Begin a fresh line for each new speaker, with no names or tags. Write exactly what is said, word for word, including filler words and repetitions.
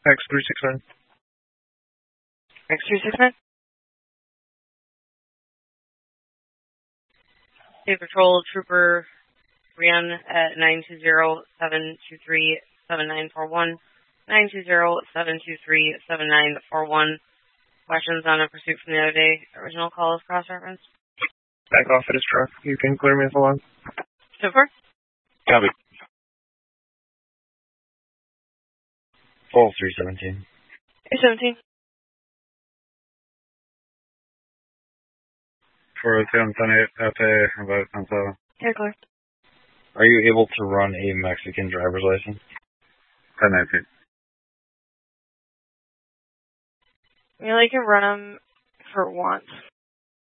X three six nine.
X three six nine? State Patrol Trooper Rian at nine two zero, seven two three, seven nine four one, nine two zero, seven two three, seven nine four one. Questions on a pursuit from the other day. Original call is cross-reference.
Back off at his truck. You can clear me the line.
So far?
Copy. Full three seventeen.
three seventeen.
four oh two on ten eight, F A, about ten seven.
Okay, clear.
Are you able to run a Mexican driver's license? ten nineteen.
You only can run them for once.